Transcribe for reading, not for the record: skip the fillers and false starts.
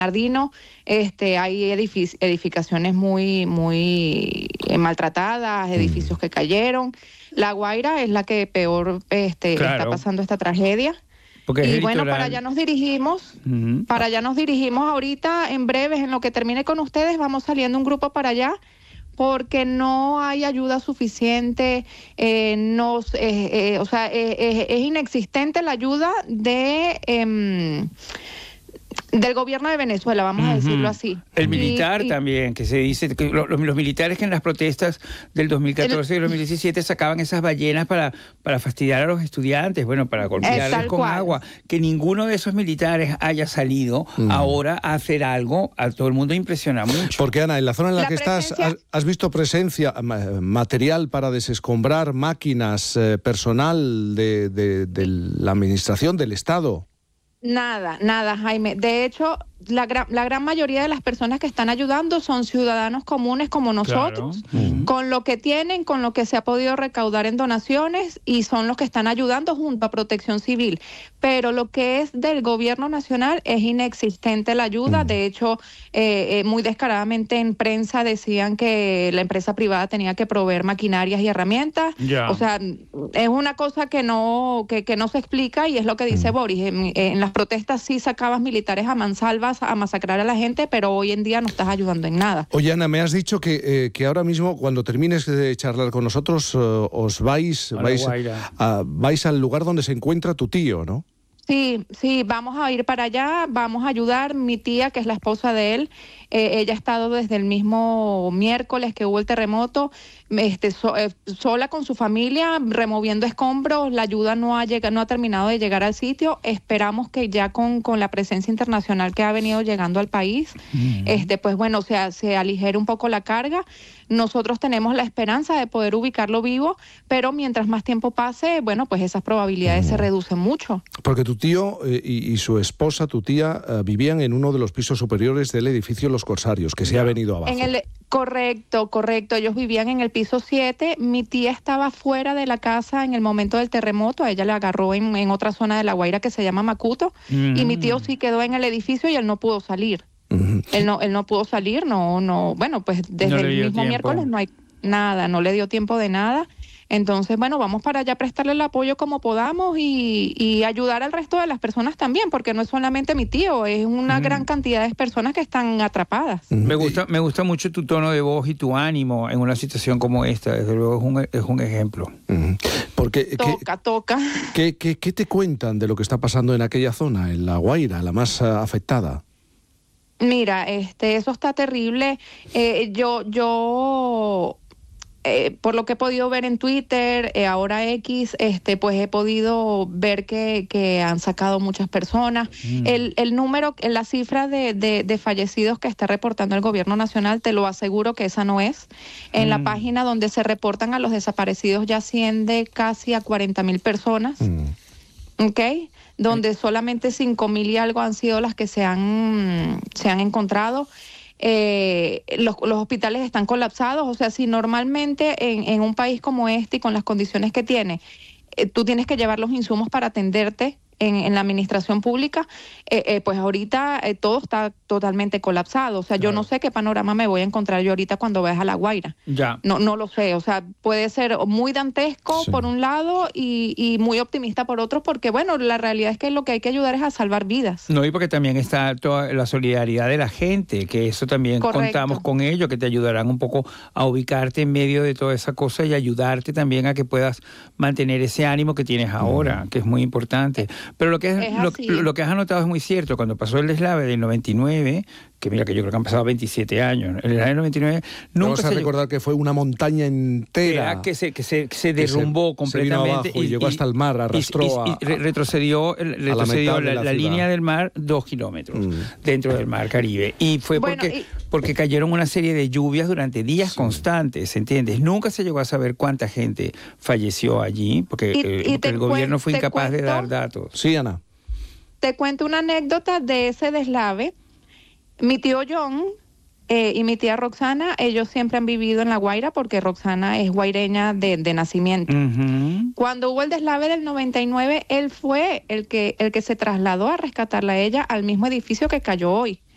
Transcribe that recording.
Bernardino, hay edificaciones muy maltratadas, edificios que cayeron. La Guaira es la que peor está pasando esta tragedia. Y bueno, para allá nos dirigimos, ahorita, en breves, en lo que termine con ustedes, vamos saliendo un grupo para allá, porque no hay ayuda suficiente, es inexistente la ayuda del gobierno de Venezuela, vamos a decirlo así. El militar también, que se dice que los militares que en las protestas del 2014 y 2017 sacaban esas ballenas para fastidiar a los estudiantes, para golpearles con agua. Que ninguno de esos militares haya salido ahora a hacer algo, a todo el mundo impresiona mucho. Porque, Ana, en la zona en la que estás, ¿has visto presencia, material para desescombrar, máquinas, personal de la administración del Estado? Nada, Jaime. De hecho, la gran mayoría de las personas que están ayudando son ciudadanos comunes como nosotros, con lo que tienen, con lo que se ha podido recaudar en donaciones, y son los que están ayudando junto a Protección Civil. Pero lo que es del gobierno nacional es inexistente la ayuda. De hecho, muy descaradamente en prensa decían que la empresa privada tenía que proveer maquinarias y herramientas. O sea, es una cosa que no se explica, y es lo que dice Boris. En las protestas sí sacabas militares a mansalva a masacrar a la gente, pero hoy en día no estás ayudando en nada. Oye, Ana, me has dicho que ahora mismo, cuando termines de charlar con nosotros, os vais al lugar donde se encuentra tu tío, ¿no? Sí, vamos a ir para allá, vamos a ayudar. Mi tía, que es la esposa de él, ella ha estado desde el mismo miércoles que hubo el terremoto, sola con su familia, removiendo escombros. La ayuda no ha terminado de llegar al sitio. Esperamos que ya con la presencia internacional que ha venido llegando al país, se aligere un poco la carga. Nosotros tenemos la esperanza de poder ubicarlo vivo, pero mientras más tiempo pase, esas probabilidades se reducen mucho. Porque tu tío y su esposa, tu tía, vivían en uno de los pisos superiores del edificio Los Corsarios, que se ha venido abajo. Correcto. Ellos vivían en el piso 7. Mi tía estaba fuera de la casa en el momento del terremoto. A ella le agarró en otra zona de La Guaira que se llama Macuto, y mi tío sí quedó en el edificio y él no pudo salir. Él no pudo salir, desde el mismo miércoles no hay nada, no le dio tiempo de nada. Entonces, vamos para allá a prestarle el apoyo como podamos y ayudar al resto de las personas también, porque no es solamente mi tío, es una gran cantidad de personas que están atrapadas. Me gusta mucho tu tono de voz y tu ánimo en una situación como esta. Desde luego es un ejemplo. Porque toca. ¿Qué te cuentan de lo que está pasando en aquella zona, en La Guaira, la más afectada? Mira, eso está terrible. Yo por lo que he podido ver en Twitter, ahora X, pues he podido ver que han sacado muchas personas. El número, la cifra de fallecidos que está reportando el gobierno nacional, te lo aseguro que esa no es. En la página donde se reportan a los desaparecidos ya asciende casi a 40,000 personas. ¿Okay? Donde solamente 5,000 y algo han sido las que se han encontrado. Los hospitales están colapsados. O sea, si normalmente en un país como este y con las condiciones que tiene, tú tienes que llevar los insumos para atenderte en la administración pública, pues ahorita todo está totalmente colapsado. O sea, yo no sé qué panorama me voy a encontrar yo ahorita cuando vayas a La Guaira. No lo sé. O sea, puede ser muy dantesco por un lado y muy optimista por otro, porque la realidad es que lo que hay que ayudar es a salvar vidas. No, y porque también está toda la solidaridad de la gente, que eso también contamos con ello, que te ayudarán un poco a ubicarte en medio de toda esa cosa y ayudarte también a que puedas mantener ese ánimo que tienes ahora, que es muy importante. Pero lo que has anotado es muy cierto. Cuando pasó el deslave del 99, que mira que yo creo que han pasado 27 años, el deslave del 99 nunca vamos a recordar que fue una montaña entera que se derrumbó completamente, abajo y llegó hasta el mar, arrastró y retrocedió la línea del mar 2 kilómetros dentro del mar Caribe, y fue porque cayeron una serie de lluvias durante días constantes, ¿entiendes? Nunca se llegó a saber cuánta gente falleció allí, porque el gobierno fue incapaz de dar datos. Sí, Ana. Te cuento una anécdota de ese deslave. Mi tío John y mi tía Roxana, ellos siempre han vivido en La Guaira porque Roxana es guaireña de nacimiento. Cuando hubo el deslave del 99, él fue el que se trasladó a rescatarla a ella al mismo edificio que cayó hoy.